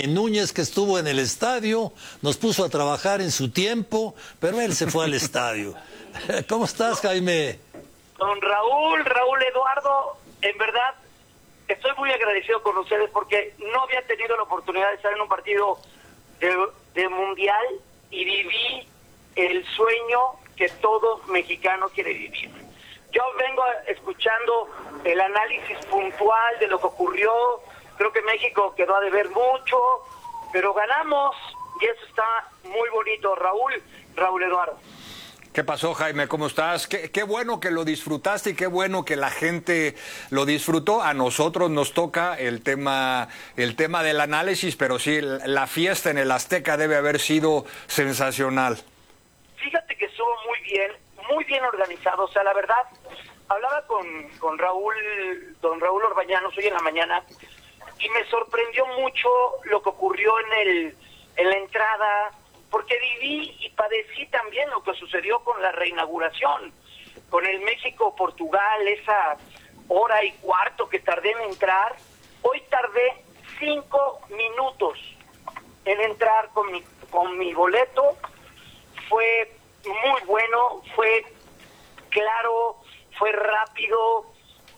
Núñez, que estuvo en el estadio, nos puso a trabajar en su tiempo, pero él se fue al estadio. ¿Cómo estás, Jaime? Don Raúl Eduardo, en verdad estoy muy agradecido con ustedes porque no había tenido la oportunidad de estar en un partido de mundial y viví el sueño que todo mexicano quiere vivir. Yo vengo escuchando el análisis puntual de lo que ocurrió. Creo que México quedó a deber mucho, pero ganamos y eso está muy bonito. Raúl Eduardo. ¿Qué pasó, Jaime? ¿Cómo estás? Qué bueno que lo disfrutaste y qué bueno que la gente lo disfrutó. A nosotros nos toca el tema del análisis, pero sí, la fiesta en el Azteca debe haber sido sensacional. Fíjate que estuvo muy bien organizado. O sea, la verdad, hablaba con don Raúl Orbañanos hoy en la mañana y me sorprendió mucho lo que ocurrió en la entrada, porque viví y padecí también lo que sucedió con la reinauguración, con el México-Portugal, esa hora y cuarto que tardé en entrar. Hoy tardé 5 minutos en entrar con mi boleto. Fue muy bueno, fue claro, fue rápido.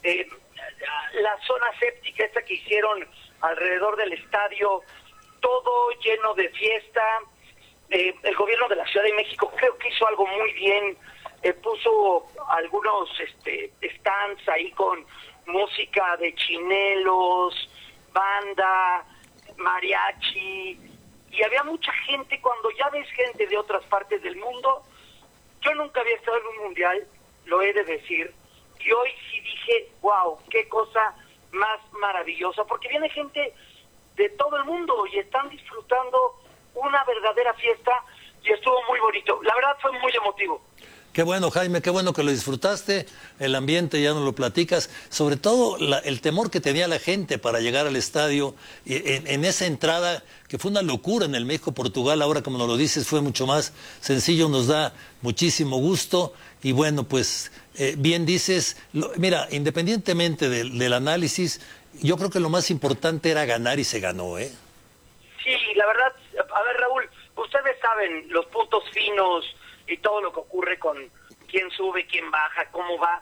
La zona séptica esta que hicieron alrededor del estadio, todo lleno de fiesta. El gobierno de la Ciudad de México creo que hizo algo muy bien, puso algunos stands ahí con música de chinelos, banda, mariachi, y había mucha gente. Cuando ya ves gente de otras partes del mundo, yo nunca había estado en un mundial, lo he de decir, y hoy sí dije, wow, qué cosa más maravillosa, porque viene gente de todo el mundo y están disfrutando una verdadera fiesta y estuvo muy bonito. La verdad fue muy emotivo. Qué bueno, Jaime, qué bueno que lo disfrutaste. El ambiente ya nos lo platicas. Sobre todo el temor que tenía la gente para llegar al estadio en esa entrada, que fue una locura en el México-Portugal. Ahora, como nos lo dices, fue mucho más sencillo. Nos da muchísimo gusto. Y bueno, pues bien dices, mira, independientemente del análisis, yo creo que lo más importante era ganar y se ganó, ¿eh? Sí, la verdad, a ver, Raúl, ustedes saben los puntos finos y todo lo que ocurre con quién sube, quién baja, cómo va.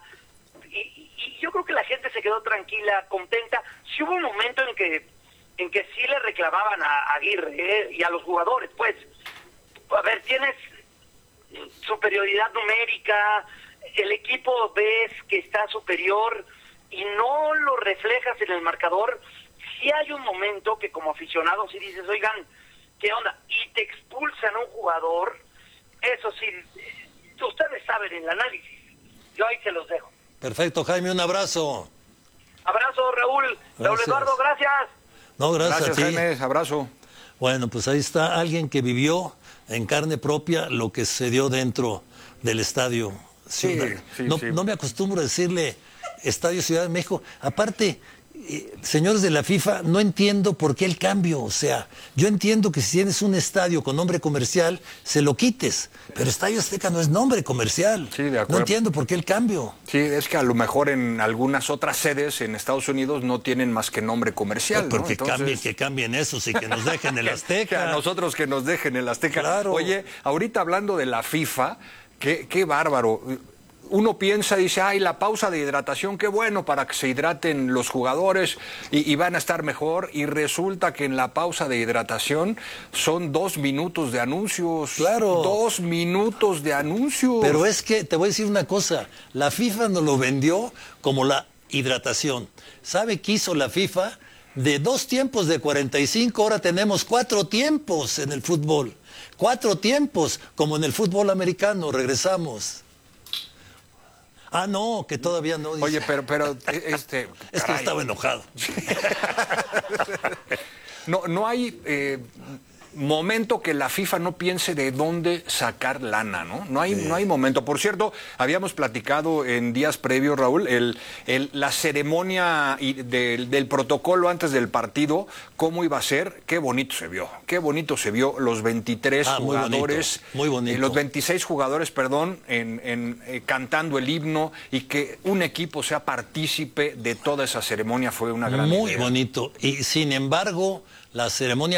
Y yo creo que la gente se quedó tranquila, contenta. Sí hubo un momento en que sí le reclamaban a Aguirre y a los jugadores, pues. A ver, tienes superioridad numérica, el equipo ves que está superior y no lo reflejas en el marcador. Sí hay un momento que como aficionado sí dices, oigan, ¿qué onda? Y te expulsan a un jugador. Eso sí, ustedes saben el análisis. Yo ahí se los dejo. Perfecto, Jaime, un abrazo. Abrazo, Raúl. Gracias. Raúl Eduardo, gracias. No, gracias a ti. Jaime, abrazo. Bueno, pues ahí está alguien que vivió en carne propia lo que sucedió dentro del estadio. Sí, no me acostumbro a decirle Estadio Ciudad de México. Aparte, señores de la FIFA, no entiendo por qué el cambio. O sea, yo entiendo que si tienes un estadio con nombre comercial, se lo quites. Pero Estadio Azteca no es nombre comercial. Sí, de acuerdo. No entiendo por qué el cambio. Sí, es que a lo mejor en algunas otras sedes en Estados Unidos no tienen más que nombre comercial. Pero ¿no? que cambien esos y que nos dejen el Azteca. Que a nosotros que nos dejen el Azteca. Claro. Oye, ahorita hablando de la FIFA, qué bárbaro. Uno piensa, dice, ay, la pausa de hidratación, qué bueno para que se hidraten los jugadores y van a estar mejor. Y resulta que en la pausa de hidratación son 2 minutos de anuncios. Claro. 2 minutos de anuncios. Pero es que, te voy a decir una cosa, la FIFA nos lo vendió como la hidratación. ¿Sabe qué hizo la FIFA? De 2 tiempos de 45, ahora tenemos 4 tiempos en el fútbol. 4 tiempos, como en el fútbol americano. Regresamos. Ah, no, que todavía no. Dice. Oye, pero es que estaba enojado. No hay momento que la FIFA no piense de dónde sacar lana, ¿no? No hay momento. Por cierto, habíamos platicado en días previos, Raúl, la ceremonia del protocolo antes del partido, cómo iba a ser, qué bonito se vio los 23 jugadores, muy bonito. Los 26 jugadores, perdón, cantando el himno y que un equipo sea partícipe de toda esa ceremonia fue una gran idea. Muy bonito. Y sin embargo, la ceremonia